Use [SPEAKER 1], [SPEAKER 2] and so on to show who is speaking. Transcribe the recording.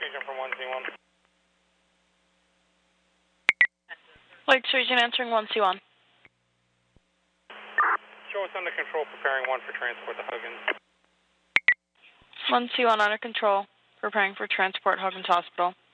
[SPEAKER 1] Region from 1C1.
[SPEAKER 2] Lakes Region answering 1C1.
[SPEAKER 1] Show us under control, preparing 1 for transport to Huggins.
[SPEAKER 2] 1C1 under control, preparing for transport, Huggins Hospital.